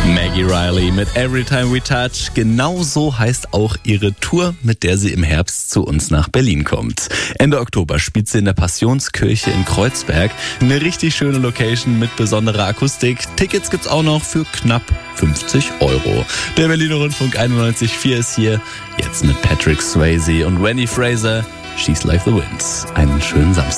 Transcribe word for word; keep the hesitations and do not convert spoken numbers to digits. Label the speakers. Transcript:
Speaker 1: Maggie Riley mit Every Time We Touch. Genau so heißt auch ihre Tour, mit der sie im Herbst zu uns nach Berlin kommt. Ende Oktober spielt sie in der Passionskirche in Kreuzberg. Eine richtig schöne Location mit besonderer Akustik. Tickets gibt's auch noch für knapp fünfzig Euro. Der Berliner Rundfunk einundneunzig Komma vier ist hier. Jetzt mit Patrick Swayze und Wendy Fraser. She's Like the Wind. Einen schönen Samstag.